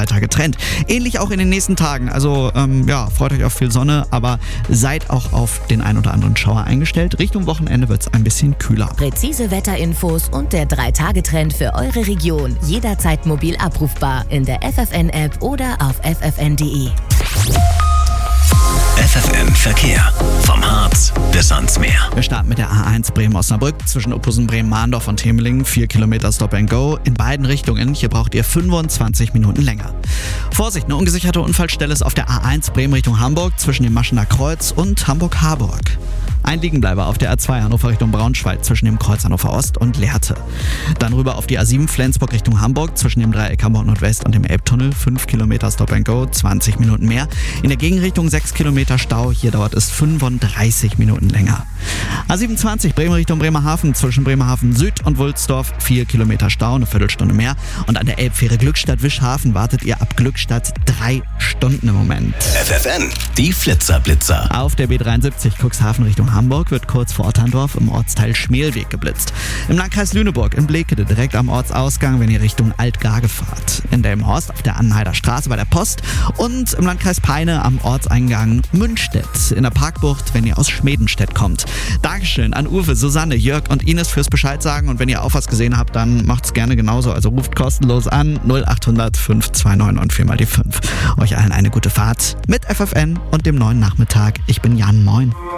3-Tage-Trend. Ähnlich auch in den nächsten Tagen. Also freut euch auf viel Sonne, aber seid auch auf den ein oder anderen Schauer eingestellt. Richtung Wochenende wird es ein bisschen kühler. Präzise Wetterinfos und der 3-Tage-Trend für eure Region. Jederzeit mobil abrufbar in der FFN-App oder auf ffn.de. FFN Verkehr. Vom Harz bis ans Meer. Wir starten mit der A1 Bremen-Osnabrück zwischen Oppusen Bremen-Mahndorf und Temelingen. 4 Kilometer Stop and Go in beiden Richtungen. Hier braucht ihr 25 Minuten länger. Vorsicht, eine ungesicherte Unfallstelle ist auf der A1 Bremen Richtung Hamburg zwischen dem Maschener Kreuz und Hamburg-Harburg. Ein Liegenbleiber auf der A2 Hannover Richtung Braunschweig zwischen dem Kreuz Hannover Ost und Lehrte. Dann rüber auf die A7 Flensburg Richtung Hamburg zwischen dem Dreieck Hamburg Nordwest und dem Elbtunnel. 5 Kilometer Stop and Go, 20 Minuten mehr. In der Gegenrichtung 6 Kilometer Stau. Hier dauert es 35 Minuten länger. A27 Bremen Richtung Bremerhaven zwischen Bremerhaven Süd und Wulsdorf. 4 Kilometer Stau, eine Viertelstunde mehr. Und an der Elbfähre Glückstadt-Wischhafen wartet ihr ab Glückstadt 3 Stunden im Moment. FFN, die Flitzer-Blitzer. Auf der B73 Cuxhaven Richtung Hamburg wird kurz vor Otterndorf im Ortsteil Schmelweg geblitzt. Im Landkreis Lüneburg in Blekede direkt am Ortsausgang, wenn ihr Richtung Altgarge fahrt. In Delmenhorst auf der Annenheider Straße bei der Post und im Landkreis Peine am Ortseingang Münstedt in der Parkbucht, wenn ihr aus Schmedenstedt kommt. Dankeschön an Uwe, Susanne, Jörg und Ines fürs Bescheid sagen und wenn ihr auch was gesehen habt, dann macht's gerne genauso. Also ruft kostenlos an 0800 529 und 4 mal die 5. Euch allen eine gute Fahrt mit FFN und dem neuen Nachmittag. Ich bin Jan, moin.